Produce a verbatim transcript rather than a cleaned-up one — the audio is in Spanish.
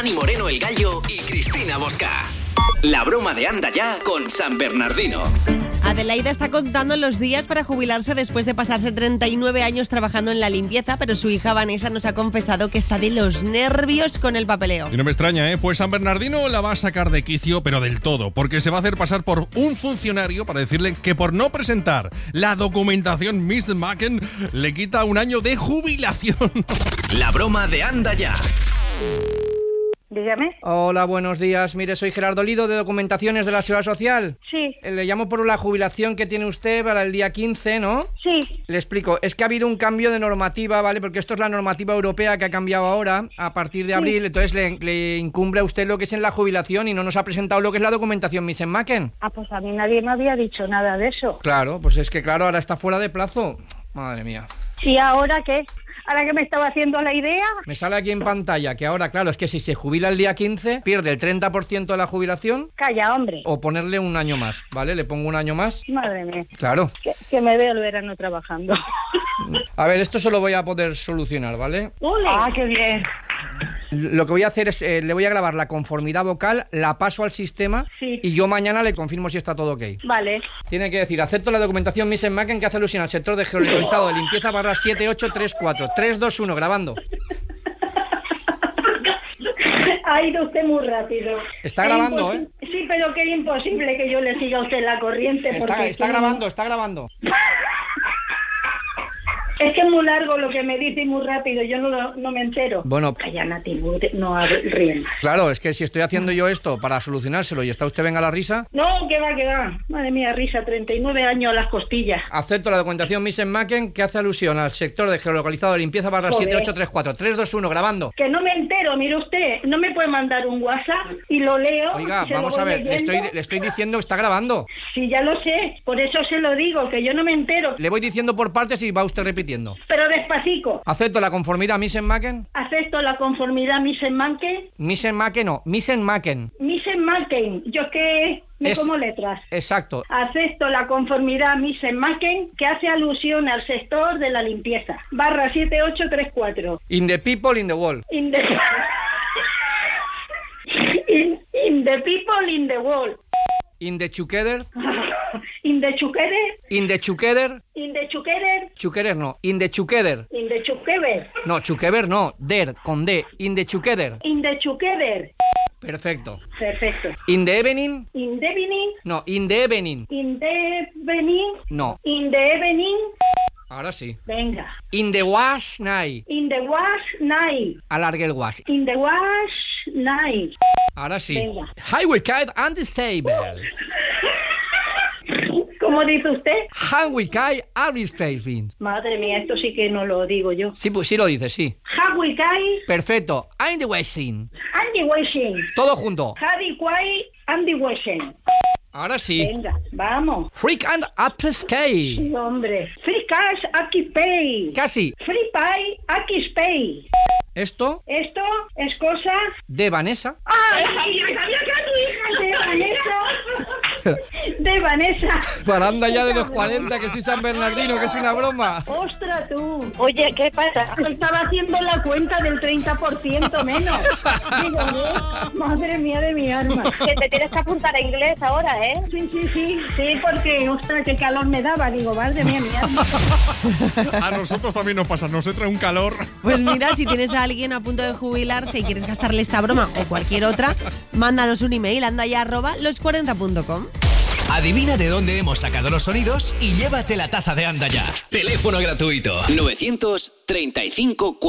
Dani Moreno el Gallo y Cristina Bosca. La broma de Anda Ya con San Bernardino. Adelaida está contando los días para jubilarse después de pasarse treinta y nueve años trabajando en la limpieza, pero su hija Vanessa nos ha confesado que está de los nervios con el papeleo. Y no me extraña, ¿eh? Pues San Bernardino la va a sacar de quicio, pero del todo, porque se va a hacer pasar por un funcionario para decirle que por no presentar la documentación miss Macken le quita un año de jubilación. La broma de Anda Ya. Dígame. Hola, buenos días. Mire, soy Gerardo Lido de Documentaciones de la Seguridad Social. Sí. Le llamo por la jubilación que tiene usted para el día quince, ¿no? Sí. Le explico. Es que ha habido un cambio de normativa, ¿vale? Porque esto es la normativa europea que ha cambiado ahora a partir de abril. Sí. Entonces le, le incumbe a usted lo que es en la jubilación y no nos ha presentado lo que es la documentación miss Macken. Ah, pues a mí nadie me había dicho nada de eso. Claro, pues es que claro, ahora está fuera de plazo. Madre mía. ¿Y ahora qué? ¿Ahora que me estaba haciendo la idea? Me sale aquí en pantalla que ahora, claro, es que si se jubila el día quince, pierde el treinta por ciento de la jubilación. Calla, hombre. O ponerle un año más, ¿vale? Le pongo un año más. Madre mía. Claro. Que, que me veo el verano trabajando. A ver, esto se lo voy a poder solucionar, ¿vale? ¡Ole! ¡Ah, qué bien! Lo que voy a hacer es, eh, le voy a grabar la conformidad vocal, la paso al sistema sí. y yo mañana le confirmo si está todo ok. Vale. Tiene que decir, acepto la documentación miss Macken que hace alusión al sector de geolocalizado de limpieza barra siete ocho tres cuatro. tres, dos, uno, grabando. Ha ido usted muy rápido. Está grabando, ¿eh? Sí, pero que es imposible que yo le siga a usted la corriente. Está, está grabando, está grabando. Es que es muy largo lo que me dice y muy rápido, yo no, no me entero. Bueno, calla, Nati, no ríen más. Claro, es que si estoy haciendo yo esto para solucionárselo y está usted venga a la risa... No, que va, que va. Madre mía, risa, treinta y nueve años a las costillas. Acepto la documentación miss Macken que hace alusión al sector de geolocalizado de limpieza barra siete ocho tres cuatro. tres, dos, uno, grabando. Que no me entero, mire usted, no me puede mandar un WhatsApp y lo leo. Oiga, vamos a ver, le estoy, le estoy diciendo que está grabando. Sí, ya lo sé, por eso se lo digo, que yo no me entero. Le voy diciendo por partes y va usted repitiendo. Pero despacito. ¿Acepto la conformidad miss Macken? ¿Acepto la conformidad miss Macken? miss Macken no, miss Macken. miss Macken, yo que me es, como letras. Exacto. Acepto la conformidad miss Macken que hace alusión al sector de la limpieza. Barra siete ocho tres cuatro. In the people, in the wall. In the... in, in the people, in the wall. In the together. In the together. In the together. In the together. Together no. In the together. In the together. No, together no. Der, con D. In the together. In the together. Perfecto. Perfecto. In the evening. In the evening. No, in the evening. In the evening. No. In the evening. Ahora sí. Venga. In the wash night. In the wash night. Alargue el wash. In the wash night. Ahora sí. Venga. Highway kite and disable. ¿Cómo dice usted? Highway kite and space beans. Madre mía, esto sí que no lo digo yo. Sí, pues sí lo dice, sí. Highway kite. Perfecto. And the washing. And the washing. Todo junto. Highway kite and the washing. Ahora sí. Venga, vamos. Freak and Apple Sky. Sí, hombre. Free cash, aquí pay. Casi. Free pay, aquí pay. Esto. Esto es cosa de Vanessa. ¡Ay! ¡Sabía que era tu hija! De Vanessa. De Vanessa. Para anda ya de los cuarenta, que soy San Bernardino, que es una broma. ¡Ostras tú! Oye, ¿qué pasa? Estaba haciendo la cuenta del treinta por ciento menos. Digo, ¿eh? Madre mía de mi alma. Que te tienes que apuntar a inglés ahora, ¿eh? Sí, sí, sí. Sí, porque, ostras, qué calor me daba. Digo, madre mía, mi alma. A nosotros también nos pasa, nos entra un calor. Pues mira, si tienes a alguien a punto de jubilarse y quieres gastarle esta broma o cualquier otra, mándanos un email, andaya arroba los cuarenta punto com. Adivina de dónde hemos sacado los sonidos y llévate la taza de Anda Ya. Teléfono gratuito nueve treinta y cinco